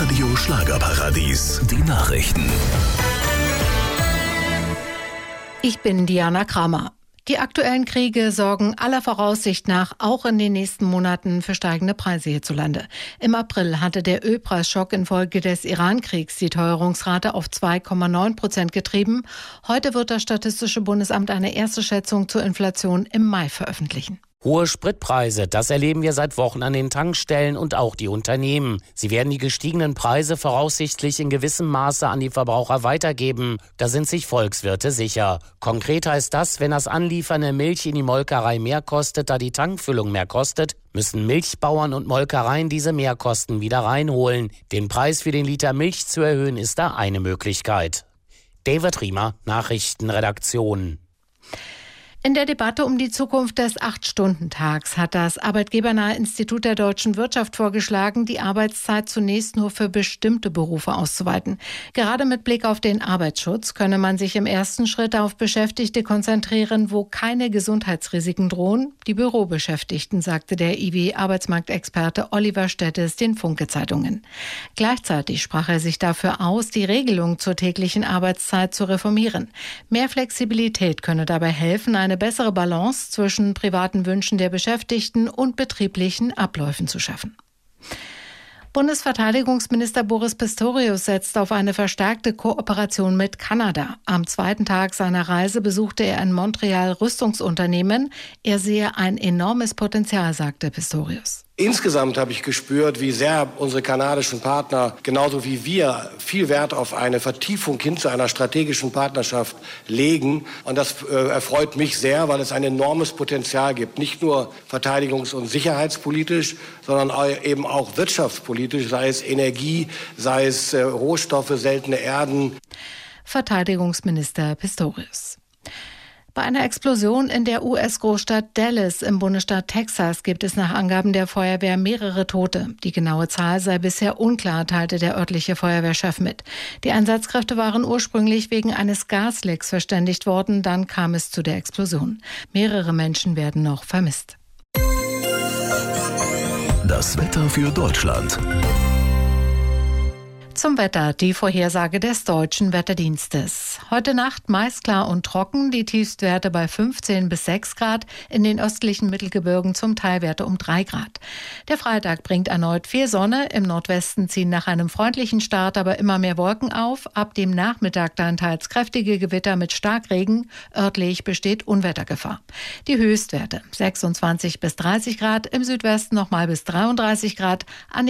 Radio Schlagerparadies. Die Nachrichten. Ich bin Diana Kramer. Die aktuellen Kriege sorgen aller Voraussicht nach auch in den nächsten Monaten für steigende Preise hierzulande. Im April hatte der Ölpreisschock infolge des Iran-Kriegs die Teuerungsrate auf 2,9% getrieben. Heute wird das Statistische Bundesamt eine erste Schätzung zur Inflation im Mai veröffentlichen. Hohe Spritpreise, das erleben wir seit Wochen an den Tankstellen und auch die Unternehmen. Sie werden die gestiegenen Preise voraussichtlich in gewissem Maße an die Verbraucher weitergeben. Da sind sich Volkswirte sicher. Konkret heißt das, wenn das Anliefern der Milch in die Molkerei mehr kostet, da die Tankfüllung mehr kostet, müssen Milchbauern und Molkereien diese Mehrkosten wieder reinholen. Den Preis für den Liter Milch zu erhöhen, ist da eine Möglichkeit. David Riemer, Nachrichtenredaktion. In der Debatte um die Zukunft des 8-Stunden-Tags hat das Arbeitgebernahe Institut der deutschen Wirtschaft vorgeschlagen, die Arbeitszeit zunächst nur für bestimmte Berufe auszuweiten. Gerade mit Blick auf den Arbeitsschutz könne man sich im ersten Schritt auf Beschäftigte konzentrieren, wo keine Gesundheitsrisiken drohen. Die Bürobeschäftigten, sagte der IW-Arbeitsmarktexperte Oliver Stettes den Funke-Zeitungen. Gleichzeitig sprach er sich dafür aus, die Regelung zur täglichen Arbeitszeit zu reformieren. Mehr Flexibilität könne dabei helfen, eine bessere Balance zwischen privaten Wünschen der Beschäftigten und betrieblichen Abläufen zu schaffen. Bundesverteidigungsminister Boris Pistorius setzt auf eine verstärkte Kooperation mit Kanada. Am zweiten Tag seiner Reise besuchte er in Montreal Rüstungsunternehmen. Er sehe ein enormes Potenzial, sagte Pistorius. Insgesamt habe ich gespürt, wie sehr unsere kanadischen Partner, genauso wie wir, viel Wert auf eine Vertiefung hin zu einer strategischen Partnerschaft legen. Und das erfreut mich sehr, weil es ein enormes Potenzial gibt. Nicht nur verteidigungs- und sicherheitspolitisch, sondern eben auch wirtschaftspolitisch, sei es Energie, sei es Rohstoffe, seltene Erden. Verteidigungsminister Pistorius. Bei einer Explosion in der US-Großstadt Dallas im Bundesstaat Texas gibt es nach Angaben der Feuerwehr mehrere Tote. Die genaue Zahl sei bisher unklar, teilte der örtliche Feuerwehrchef mit. Die Einsatzkräfte waren ursprünglich wegen eines Gaslecks verständigt worden, dann kam es zu der Explosion. Mehrere Menschen werden noch vermisst. Das Wetter für Deutschland. Zum Wetter, die Vorhersage des Deutschen Wetterdienstes. Heute Nacht meist klar und trocken, die Tiefstwerte bei 15 bis 6 Grad, in den östlichen Mittelgebirgen zum Teil Werte um 3 Grad. Der Freitag bringt erneut viel Sonne, im Nordwesten ziehen nach einem freundlichen Start aber immer mehr Wolken auf, ab dem Nachmittag dann teils kräftige Gewitter mit Starkregen, örtlich besteht Unwettergefahr. Die Höchstwerte 26 bis 30 Grad, im Südwesten nochmal bis 33 Grad, an